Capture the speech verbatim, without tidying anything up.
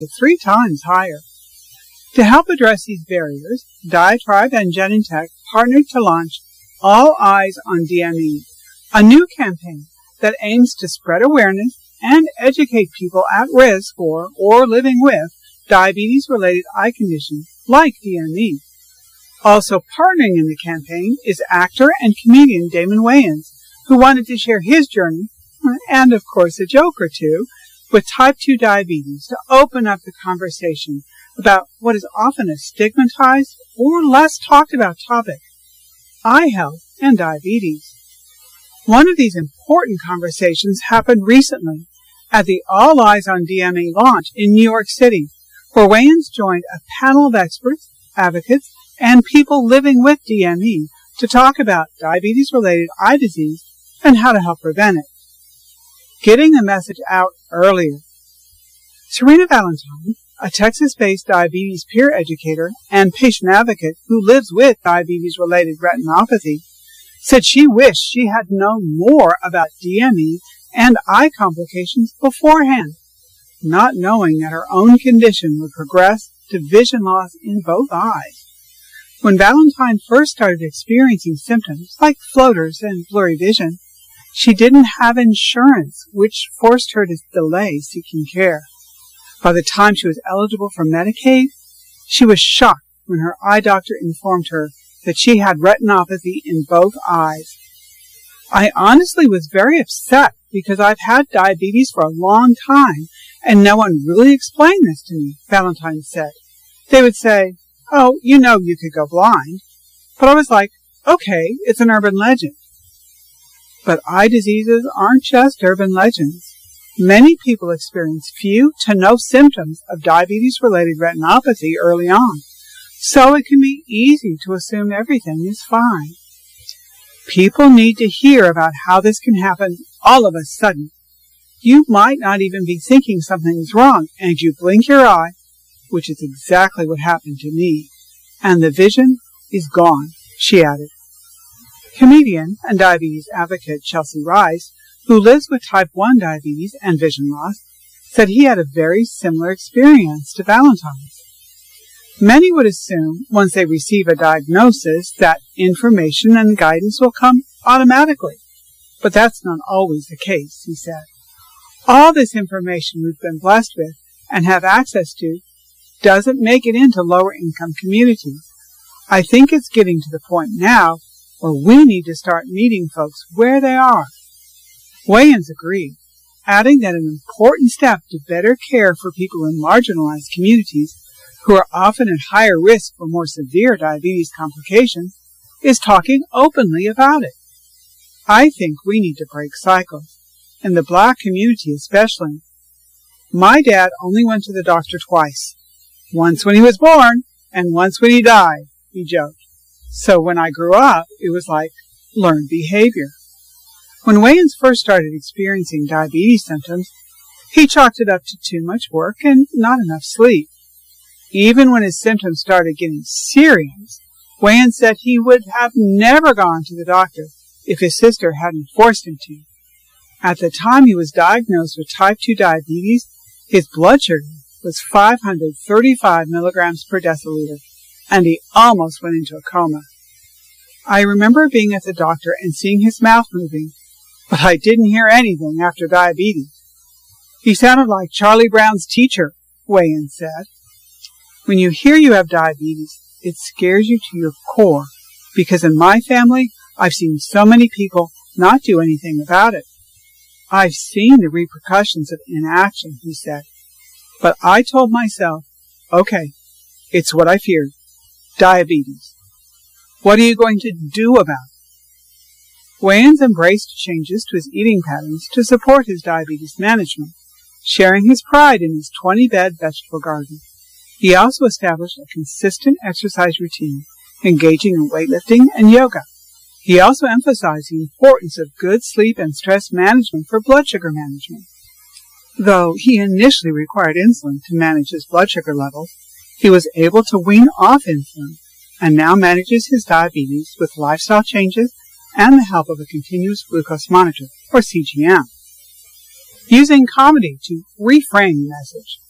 three times higher. To help address these barriers, Diatribe and Genentech partnered to launch All Eyes on D M E, a new campaign that aims to spread awareness and educate people at risk for or living with diabetes-related eye conditions like D M E. Also partnering in the campaign is actor and comedian Damon Wayans, who wanted to share his journey, and of course a joke or two, with type two diabetes to open up the conversation about what is often a stigmatized or less talked about topic, eye health and diabetes. One of these important conversations happened recently at the All Eyes on D M E launch in New York City, where Wayans joined a panel of experts, advocates, and people living with D M E to talk about diabetes-related eye disease and how to help prevent it. Getting the message out earlier. Serena Valentine, a Texas-based diabetes peer educator and patient advocate who lives with diabetes-related retinopathy, said she wished she had known more about D M E and eye complications beforehand, not knowing that her own condition would progress to vision loss in both eyes. When Valentine first started experiencing symptoms like floaters and blurry vision, she didn't have insurance, which forced her to delay seeking care. By the time she was eligible for Medicaid, she was shocked when her eye doctor informed her that she had retinopathy in both eyes. I honestly was very upset because I've had diabetes for a long time and no one really explained this to me, Valentine said. They would say, "Oh, you know you could go blind." But I was like, okay, it's an urban legend. But eye diseases aren't just urban legends. Many people experience few to no symptoms of diabetes-related retinopathy early on, so it can be easy to assume everything is fine. People need to hear about how this can happen all of a sudden. You might not even be thinking something's wrong, and you blink your eye, which is exactly what happened to me, and the vision is gone, she added. Comedian and diabetes advocate Chelsea Rice, who lives with type one diabetes and vision loss, said he had a very similar experience to Valentine's. Many would assume once they receive a diagnosis that information and guidance will come automatically, but that's not always the case, he said. All this information we've been blessed with and have access to doesn't make it into lower-income communities. I think it's getting to the point now where we need to start meeting folks where they are. Wayans agreed, adding that an important step to better care for people in marginalized communities who are often at higher risk for more severe diabetes complications is talking openly about it. I think we need to break cycles, in the Black community especially. My dad only went to the doctor twice, once when he was born and once when he died, he joked. So when I grew up, it was like learned behavior. When Wayans first started experiencing diabetes symptoms, he chalked it up to too much work and not enough sleep. Even when his symptoms started getting serious, Wayans said he would have never gone to the doctor if his sister hadn't forced him to. At the time he was diagnosed with type two diabetes, his blood sugar was five hundred thirty-five milligrams per deciliter, and he almost went into a coma. I remember being at the doctor and seeing his mouth moving, but I didn't hear anything after diabetes. He sounded like Charlie Brown's teacher, Wayans said. When you hear you have diabetes, it scares you to your core, because in my family, I've seen so many people not do anything about it. I've seen the repercussions of inaction, he said. But I told myself, okay, it's what I feared, diabetes. What are you going to do about it? Wayans embraced changes to his eating patterns to support his diabetes management, sharing his pride in his twenty-bed vegetable garden. He also established a consistent exercise routine, engaging in weightlifting and yoga. He also emphasized the importance of good sleep and stress management for blood sugar management. Though he initially required insulin to manage his blood sugar levels, he was able to wean off insulin and now manages his diabetes with lifestyle changes and the help of a continuous glucose monitor, or C G M. Using comedy to reframe the message,